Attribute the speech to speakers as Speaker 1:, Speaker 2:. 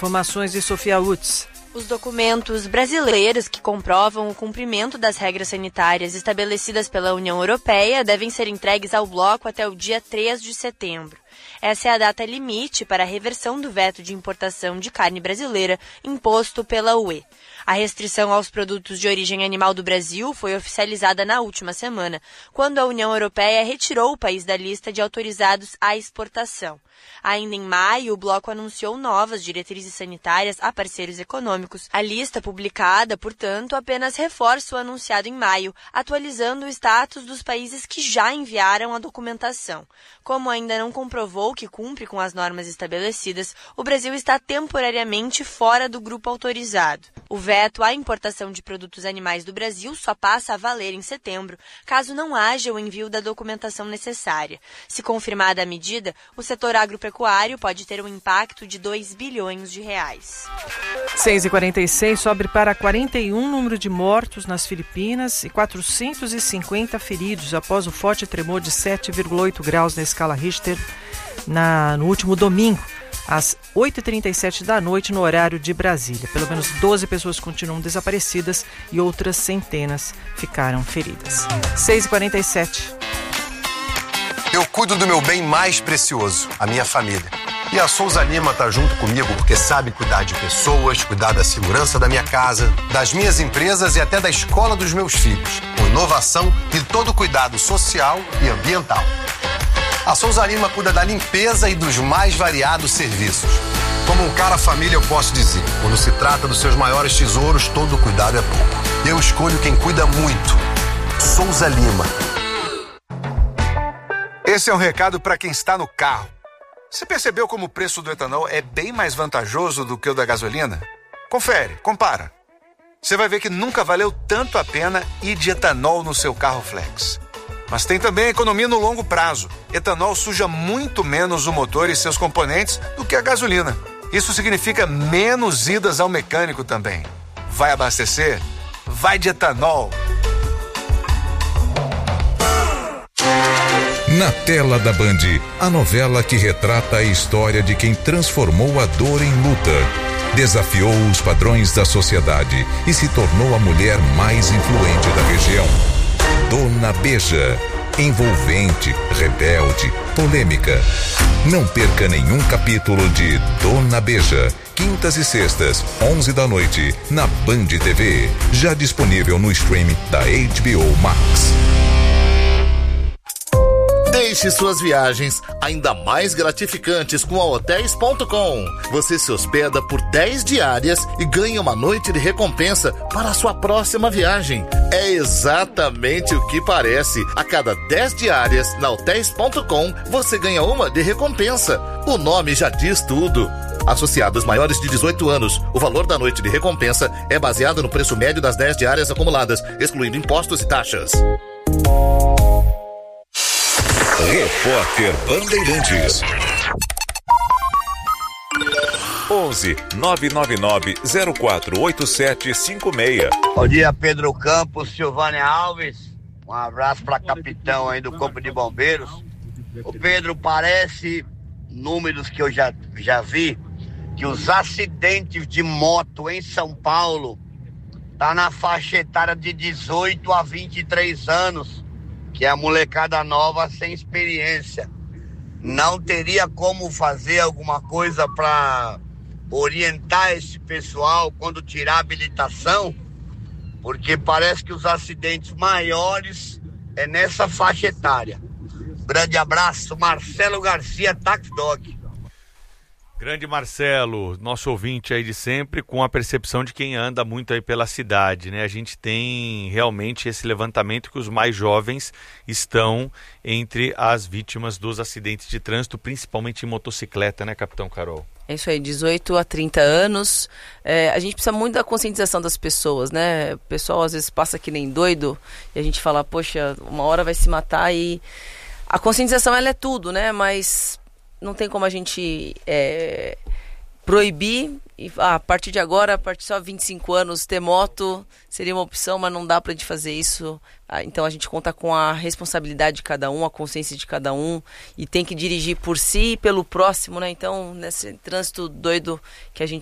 Speaker 1: informações de Sofia Utz.
Speaker 2: Os documentos brasileiros que comprovam o cumprimento das regras sanitárias estabelecidas pela União Europeia devem ser entregues ao bloco até o dia 3 de setembro. Essa é a data limite para a reversão do veto de importação de carne brasileira imposto pela UE. A restrição aos produtos de origem animal do Brasil foi oficializada na última semana, quando a União Europeia retirou o país da lista de autorizados à exportação. Ainda em maio, o bloco anunciou novas diretrizes sanitárias a parceiros econômicos. A lista publicada, portanto, apenas reforça o anunciado em maio, atualizando o status dos países que já enviaram a documentação. Como ainda não comprovou que cumpre com as normas estabelecidas, o Brasil está temporariamente fora do grupo autorizado. O veto à importação de produtos animais do Brasil só passa a valer em setembro, caso não haja o envio da documentação necessária. Se confirmada a medida, o setor agropecuário pode ter um impacto de 2 bilhões de reais.
Speaker 1: 6h46 sobe para 41 o número de mortos nas Filipinas e 450 feridos após o forte tremor de 7,8 graus na escala Richter no último domingo, às 8h37 da noite, no horário de Brasília. Pelo menos 12 pessoas continuam desaparecidas e outras centenas ficaram feridas. 6h47.
Speaker 3: Eu cuido do meu bem mais precioso, a minha família. E a Souza Lima tá junto comigo porque sabe cuidar de pessoas, cuidar da segurança da minha casa, das minhas empresas e até da escola dos meus filhos, com inovação e todo cuidado social e ambiental. A Souza Lima cuida da limpeza e dos mais variados serviços. Como um cara família, eu posso dizer, quando se trata dos seus maiores tesouros, todo cuidado é pouco. Eu escolho quem cuida muito. Souza Lima.
Speaker 4: Esse é um recado para quem está no carro. Você percebeu como o preço do etanol é bem mais vantajoso do que o da gasolina? Confere, compara. Você vai ver que nunca valeu tanto a pena ir de etanol no seu carro flex. Mas tem também a economia no longo prazo. Etanol suja muito menos o motor e seus componentes do que a gasolina. Isso significa menos idas ao mecânico também. Vai abastecer? Vai de etanol.
Speaker 5: Na tela da Band, a novela que retrata a história de quem transformou a dor em luta, desafiou os padrões da sociedade e se tornou a mulher mais influente da região. Dona Beija. Envolvente, rebelde, polêmica. Não perca nenhum capítulo de Dona Beija. Quintas e sextas, 11 da noite, na Band TV. Já disponível no streaming da HBO Max.
Speaker 6: Deixe suas viagens ainda mais gratificantes com a Hotels.com. Você se hospeda por 10 diárias e ganha uma noite de recompensa para a sua próxima viagem. É exatamente o que parece. A cada 10 diárias na Hotels.com, você ganha uma de recompensa. O nome já diz tudo. Associados maiores de 18 anos, o valor da noite de recompensa é baseado no preço médio das 10 diárias acumuladas, excluindo impostos e taxas.
Speaker 5: Repórter Bandeirantes. 11 999 048756.
Speaker 7: Bom dia, Pedro Campos, Silvânia Alves. Um abraço para capitão aí do Corpo de Bombeiros. O Pedro, parece números que eu já vi, que os acidentes de moto em São Paulo tá na faixa etária de 18 a 23 anos. Que é a molecada nova sem experiência. Não teria como fazer alguma coisa para orientar esse pessoal quando tirar a habilitação? Porque parece que os acidentes maiores é nessa faixa etária. Grande abraço, Marcelo Garcia, Tax Dog.
Speaker 8: Grande Marcelo, nosso ouvinte aí de sempre, com a percepção de quem anda muito aí pela cidade, né? A gente tem realmente esse levantamento que os mais jovens estão entre as vítimas dos acidentes de trânsito, principalmente em motocicleta, né, Capitão Carol?
Speaker 9: É isso aí, 18 a 30 anos. A gente precisa muito da conscientização das pessoas, né? O pessoal às vezes passa que nem doido e a gente fala, poxa, uma hora vai se matar e... A conscientização, ela é tudo, né? Mas... não tem como a gente proibir e a partir de agora, a partir só 25 anos, ter moto seria uma opção, mas não dá pra gente fazer isso. Então a gente conta com a responsabilidade de cada um, a consciência de cada um e tem que dirigir por si e pelo próximo, né? Então, nesse trânsito doido que a gente